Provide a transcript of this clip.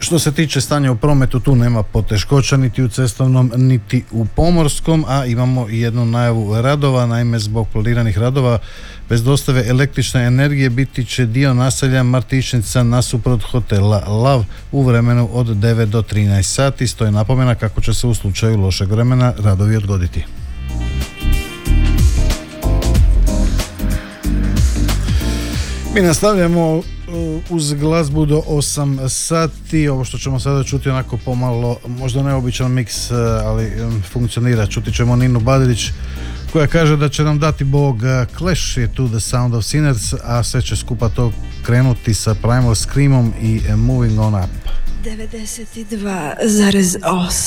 Što se tiče stanja u prometu, tu nema poteškoća niti u cestovnom niti u pomorskom, a imamo i jednu najavu radova. Naime, zbog planiranih radova bez dostave električne energije biti će dio naselja Martišnica nasuprot hotela Lav u vremenu od 9 do 13 sati. Stoji napomena kako će se u slučaju lošeg vremena radovi odgoditi. Mi nastavljamo uz glazbu do 8 sati. Ovo što ćemo sada čuti onako pomalo, možda neobičan miks, ali funkcionira. Čuti ćemo Ninu Badrić koja kaže da će nam dati Bog. Clash je tu The Sound of Sinners, a sve će skupa to krenuti sa Primal Screamom i Moving On Up. 92,8